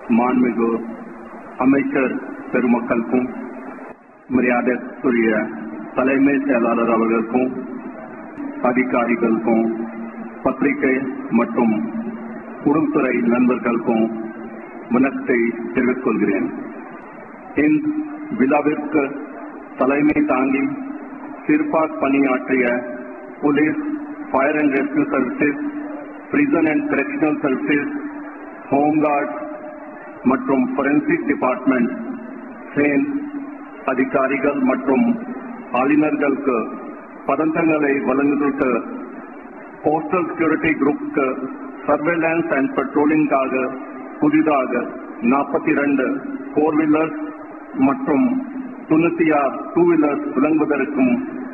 மாண்புமிகு அமைச்சர் பெருமக்களுக்கும் மரியாதைக்குரிய தலைமை செயலாளர் அவர்களுக்கும் அதிகாரிகளுக்கும் பத்திரிகை மற்றும் உளவுத்துறை நண்பர்களுக்கும் வணக்கத்தை தெரிவித்துக் கொள்கிறேன். இந்த விழாவிற்கு தலைமை தாங்கி சிறப்பாக பணியாற்றிய police, fire and rescue services, prison and correctional services, home guard மற்றும் ஃபோரென்சிக் டிபார்ட்மெண்ட் அதிகாரிகள் மற்றும் ஆளுநர்களுக்கு பதக்கங்களை வழங்குவதற்கு போஸ்டல் செக்யூரிட்டி குரூப்புக்கு சர்வேலன்ஸ் அண்ட் பெட்ரோலிங்காக புதிதாக 42 4 வீலர்ஸ் மற்றும் 96 2 வீலர்ஸ் வழங்குவதற்கும்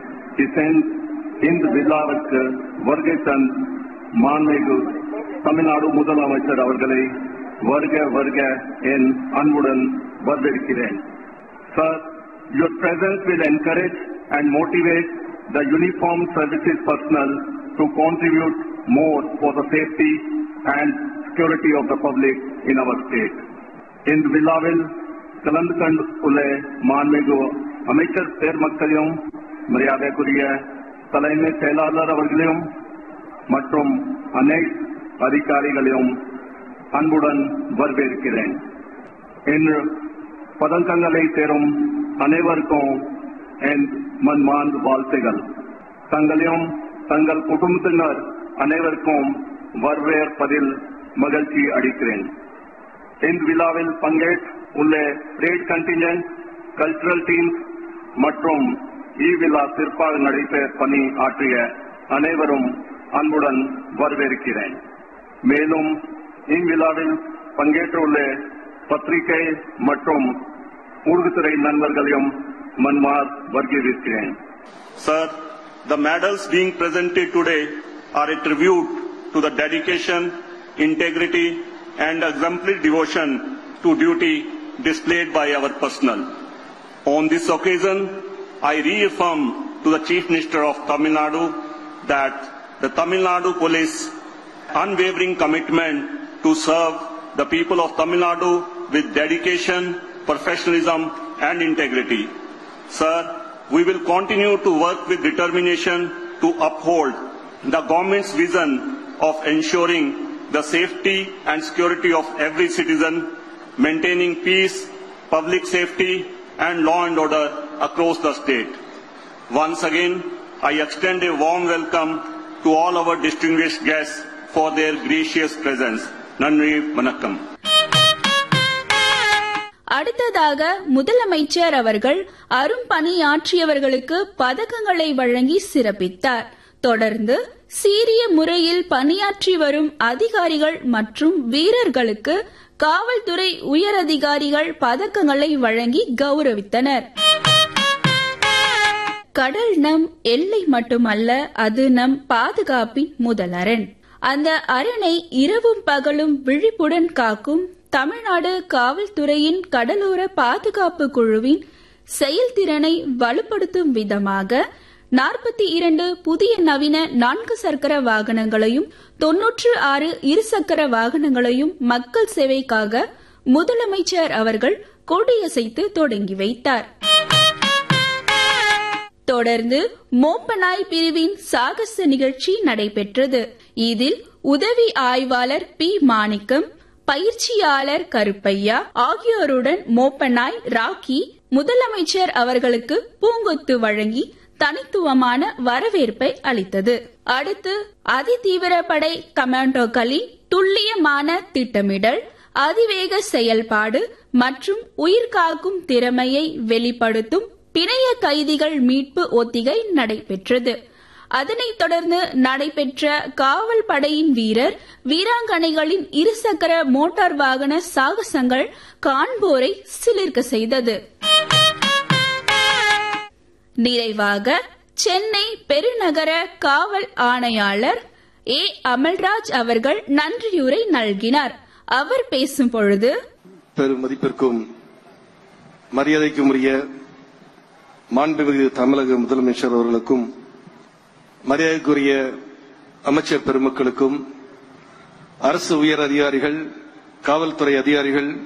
இந்த விழாவிற்கு வருகை தந்த மாண்புமிகு தமிழ்நாடு முதலமைச்சர் அவர்களை வருக வருக என் அன்புடன் வரவேற்கிறேன். Sir, your presence will encourage and motivate the uniformed services personnel to contribute more for the safety and security of the public in our state. இந்த விழாவில் கலந்து கொண்டுள்ள மாண்புமிகு அமைச்சர் பெருமக்களையும் மரியாதைக்குரிய தலைமை செயலாளர் அவர்களையும் மற்றும் அனைத்து அதிகாரிகளையும் அன்புடன் வரவேற்கிறேன். இன்று பதக்கங்களை பெறும் அனைவருக்கும் என் மன்மார்ந்த வாழ்த்துகள். தங்களையும் தங்கள் குடும்பத்தினர் அனைவருக்கும் வரவேற்பதில் மகிழ்ச்சி அடைகிறேன். இந்த விழாவில் பங்கேற்றுள்ள ட்ரேட் கண்டிஞ்சன்ட், கல்ச்சுரல் டீம்ஸ் மற்றும் விழா சிறப்பாக நடைபெற பணி ஆற்றிய அனைவரும் அன்புடன் வரவேற்கிறேன். மேலும் இவ்விழாவில் பங்கேற்றுள்ள பத்திரிகை மற்றும் ஊடகத்துறை நண்பர்களையும் மன்மார் வரவேற்கிறேன். Sir, the medals being presented today are a tribute to the dedication, integrity and exemplary devotion to duty displayed by our personnel. On this occasion, I reaffirm to the Chief Minister of Tamil Nadu that the Tamil Nadu Police unwavering commitment to serve the people of Tamil Nadu with dedication, professionalism and integrity. Sir, we will continue to work with determination to uphold the government's vision of ensuring the safety and security of every citizen, maintaining peace, public safety and law and order across the state. Once again, I extend a warm welcome to all our distinguished guests for their gracious presence. Nandri Vanakkam. அடுத்ததாக முதலமைச்சர் அவர்கள் அரும்பணியாற்றியவர்களுக்கு பதக்கங்களை வழங்கி சிறப்பித்தார். தொடர்ந்து சீரிய முறையில் பணியாற்றி வரும் அதிகாரிகள் மற்றும் வீரர்களுக்கு காவல்துறை உயரதிகாரிகள் பதக்கங்களை வழங்கி கௌரவித்தனர். கடல் நம் எல்லை மட்டுமல்ல, அது நம் பாதுகாப்பின் முதலரண். அந்த அரணை இரவும் பகலும் விழிப்புடன் காக்கும் தமிழ்நாடு காவல்துறையின் கடலோர பாதுகாப்பு குழுவின் செயல்திறனை வலுப்படுத்தும் விதமாக 42 புதிய நவீன 4 சக்கர வாகனங்களையும் 96 இருசக்கர வாகனங்களையும் மக்கள் சேவைக்காக முதலமைச்சர் அவர்கள் கொடியசைத்து தொடங்கி வைத்தார். தொடர்ந்து மோப்பநாய் பிரிவின் சாகச நிகழ்ச்சி நடைபெற்றது. இதில் உதவி ஆய்வாளர் பி. மாணிக்கம், பயிற்சியாளர் கருப்பையா ஆகியோருடன் மோப்பநாய் ராக்கி முதலமைச்சர் அவர்களுக்கு பூங்கொத்து வழங்கி தனித்துவமான வரவேற்பை அளித்தது. அடுத்து அதிதீவிர படை கமாண்டோக்களின் துல்லியமான திட்டமிடல், அதிவேக செயல்பாடு மற்றும் உயிர்காக்கும் திறமையை வெளிப்படுத்தும் பிணைய கைதிகள் மீட்பு ஒத்திகை நடைபெற்றது. அதனைத் தொடர்ந்து நடைபெற்ற காவல் படையின் வீரர் வீராங்கனைகளின் இருசக்கர மோட்டார் வாகன சாகசங்கள் காண்போரை சிலிர்க்க செய்தது. நிறைவாக சென்னை பெருநகர காவல் ஆணையாளர் ஏ. அமல்ராஜ் அவர்கள் நன்றியுரை நல்கினார். அவர் பேசும் பொழுது, பெருமதிப்பிற்கும் மரியாதைக்கும் உரிய மாண்புமிகு தமிழக முதலமைச்சர் அவர்களுக்கும் மரியாதைக்குரிய அமைச்சர் பெருமக்களுக்கும் அரசு உயர் அதிகாரிகள், காவல்துறை அதிகாரிகள்,